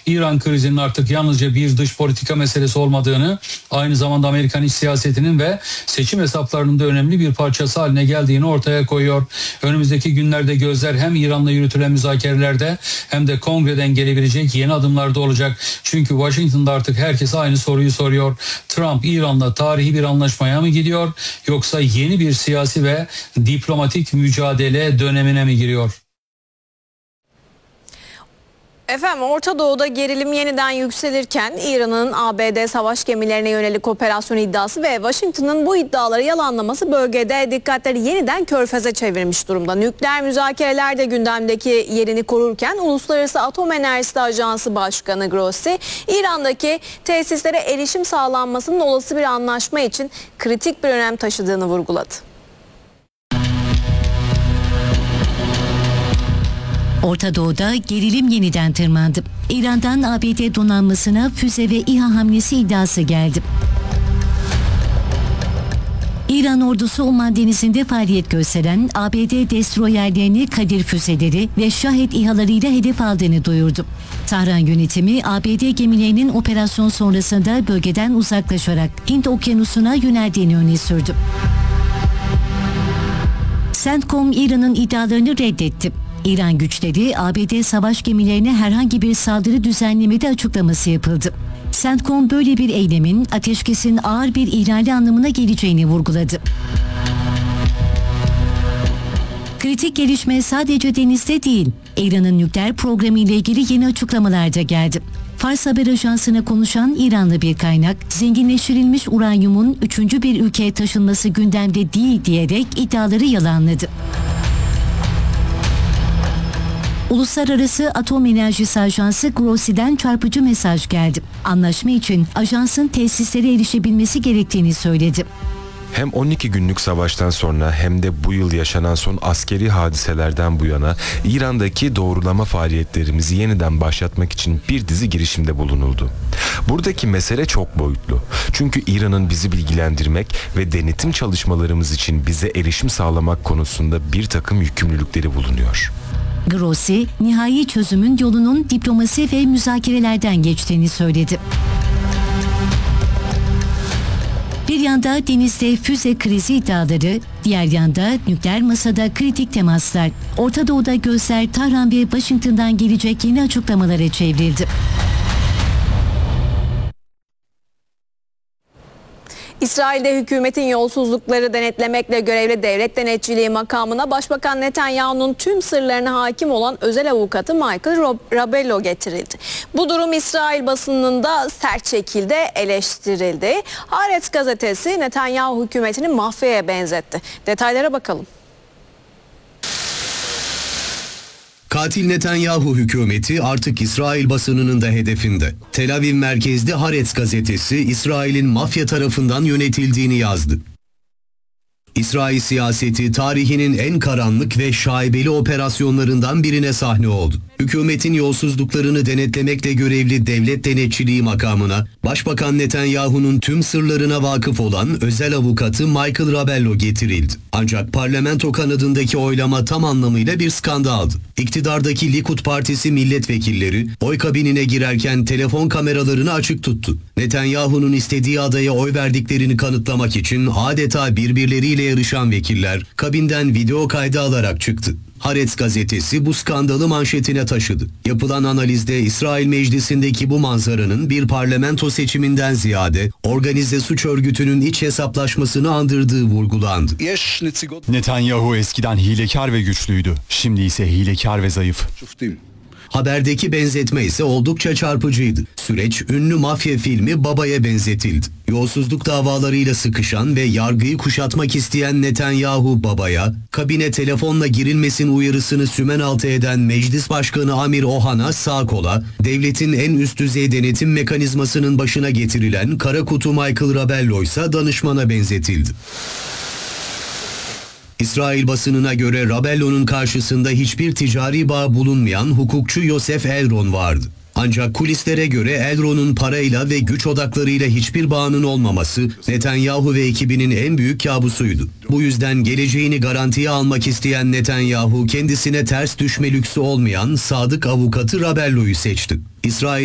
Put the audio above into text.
İran krizinin artık yalnızca bir dış politika meselesi olmadığını, aynı zamanda Amerikan iç siyasetinin ve seçim hesaplarının da önemli bir parçası haline geldiğini ortaya koyuyor. Önümüzdeki günlerde gözler hem İran'la yürütülen müzakerelerde hem de kongreden gelebilecek yeni adımlarda olacak. Çünkü Washington'da artık herkes aynı soruyu soruyor. Trump İran'la tarihi bir anlaşmaya mı gidiyor yoksa yeni bir siyasi ve diplomatik mücadele dönemine mi giriyor? Efendim, Orta Doğu'da gerilim yeniden yükselirken İran'ın ABD savaş gemilerine yönelik operasyon iddiası ve Washington'ın bu iddiaları yalanlaması bölgede dikkatleri yeniden Körfez'e çevirmiş durumda. Nükleer müzakereler de gündemdeki yerini korurken Uluslararası Atom Enerjisi Ajansı Başkanı Grossi, İran'daki tesislere erişim sağlanmasının olası bir anlaşma için kritik bir önem taşıdığını vurguladı. Orta Doğu'da gerilim yeniden tırmandı. İran'dan ABD donanmasına füze ve İHA hamlesi iddiası geldi. İran ordusu Oman Denizi'nde faaliyet gösteren ABD destroyerlerini Kadir füzeleri ve Şahed İHA'larıyla hedef aldığını duyurdu. Tahran yönetimi ABD gemilerinin operasyon sonrasında bölgeden uzaklaşarak Hint Okyanusu'na yöneldiğini öne sürdü. CENTCOM İran'ın iddialarını reddetti. İran güçleri ABD savaş gemilerine herhangi bir saldırı düzenlemedi açıklaması yapıldı. CENTCOM böyle bir eylemin ateşkesin ağır bir ihlali anlamına geleceğini vurguladı. Kritik gelişme sadece denizde değil, İran'ın nükleer programı ile ilgili yeni açıklamalar da geldi. Fars Haber Ajansı'na konuşan İranlı bir kaynak, zenginleştirilmiş uranyumun üçüncü bir ülkeye taşınması gündemde değil diyerek iddiaları yalanladı. Uluslararası Atom Enerjisi Ajansı Grossi'den çarpıcı mesaj geldi. Anlaşma için ajansın tesislere erişebilmesi gerektiğini söyledi. Hem 12 günlük savaştan sonra hem de bu yıl yaşanan son askeri hadiselerden bu yana İran'daki doğrulama faaliyetlerimizi yeniden başlatmak için bir dizi girişimde bulunuldu. Buradaki mesele çok boyutlu. Çünkü İran'ın bizi bilgilendirmek ve denetim çalışmalarımız için bize erişim sağlamak konusunda bir takım yükümlülükleri bulunuyor. Grossi, nihai çözümün yolunun diplomasi ve müzakerelerden geçtiğini söyledi. Bir yanda denizde füze krizi iddiaları, diğer yanda nükleer masada kritik temaslar. Orta Doğu'da gözler Tahran ve Washington'dan gelecek yeni açıklamalara çevrildi. İsrail'de hükümetin yolsuzlukları denetlemekle görevli devlet denetçiliği makamına Başbakan Netanyahu'nun tüm sırlarına hakim olan özel avukatı Michael Rabello getirildi. Bu durum İsrail basınının da sert şekilde eleştirildi. Haaretz gazetesi Netanyahu hükümetini mafyaya benzetti. Detaylara bakalım. Katil Netanyahu hükümeti artık İsrail basınının da hedefinde. Tel Aviv merkezli Haaretz gazetesi İsrail'in mafya tarafından yönetildiğini yazdı. İsrail siyaseti tarihinin en karanlık ve şaibeli operasyonlarından birine sahne oldu. Hükümetin yolsuzluklarını denetlemekle görevli devlet denetçiliği makamına Başbakan Netanyahu'nun tüm sırlarına vakıf olan özel avukatı Michael Rabello getirildi. Ancak parlamento kanadındaki oylama tam anlamıyla bir skandaldı. İktidardaki Likud Partisi milletvekilleri oy kabinine girerken telefon kameralarını açık tuttu. Netanyahu'nun istediği adaya oy verdiklerini kanıtlamak için adeta birbirleriyle yarışan vekiller kabinden video kaydı alarak çıktı. Haaretz gazetesi bu skandalı manşetine taşıdı. Yapılan analizde İsrail Meclisi'ndeki bu manzaranın bir parlamento seçiminden ziyade organize suç örgütünün iç hesaplaşmasını andırdığı vurgulandı. Netanyahu eskiden hilekar ve güçlüydü. Şimdi ise hilekar ve zayıf. Haberdeki benzetme ise oldukça çarpıcıydı. Süreç ünlü mafya filmi Baba'ya benzetildi. Yolsuzluk davalarıyla sıkışan ve yargıyı kuşatmak isteyen Netanyahu Baba'ya, kabine telefonla girilmesin uyarısını sümenaltı eden Meclis Başkanı Amir Ohan'a sağ kola, devletin en üst düzey denetim mekanizmasının başına getirilen kara kutu Michael Rabello ise danışmana benzetildi. İsrail basınına göre Rabello'nun karşısında hiçbir ticari bağ bulunmayan hukukçu Yosef Elron vardı. Ancak kulislere göre Elron'un parayla ve güç odaklarıyla hiçbir bağının olmaması Netanyahu ve ekibinin en büyük kabusuydu. Bu yüzden geleceğini garantiye almak isteyen Netanyahu kendisine ters düşme lüksü olmayan sadık avukatı Rabello'yu seçti. İsrail